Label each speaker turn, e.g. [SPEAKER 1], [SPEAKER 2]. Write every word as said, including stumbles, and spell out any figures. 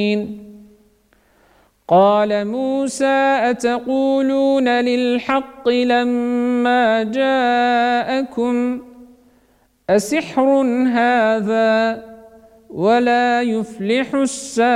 [SPEAKER 1] قال موسى أتقولون للحق لما جاءكم أسحر هذا ولا يفلح الساحرون